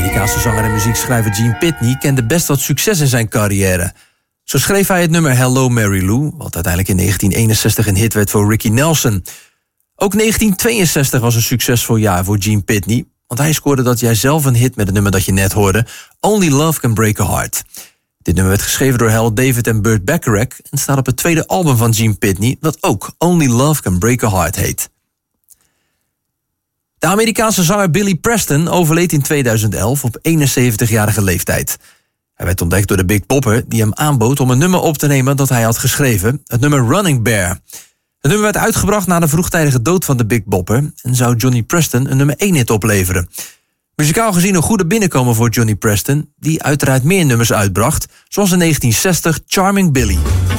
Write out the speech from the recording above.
Amerikaanse zanger en muziekschrijver Gene Pitney kende best wat succes in zijn carrière. Zo schreef hij het nummer Hello Mary Lou, wat uiteindelijk in 1961 een hit werd voor Ricky Nelson. Ook 1962 was een succesvol jaar voor Gene Pitney, want hij scoorde dat jij zelf een hit met het nummer dat je net hoorde, Only Love Can Break a Heart. Dit nummer werd geschreven door Hal David en Burt Bacharach en staat op het tweede album van Gene Pitney, dat ook Only Love Can Break a Heart heet. De Amerikaanse zanger Billy Preston overleed in 2011 op 71-jarige leeftijd. Hij werd ontdekt door de Big Bopper, die hem aanbood om een nummer op te nemen dat hij had geschreven, het nummer Running Bear. Het nummer werd uitgebracht na de vroegtijdige dood van de Big Bopper en zou Johnny Preston een nummer 1 hit opleveren. Muzikaal gezien een goede binnenkomen voor Johnny Preston, die uiteraard meer nummers uitbracht, zoals in 1960 Charming Billy.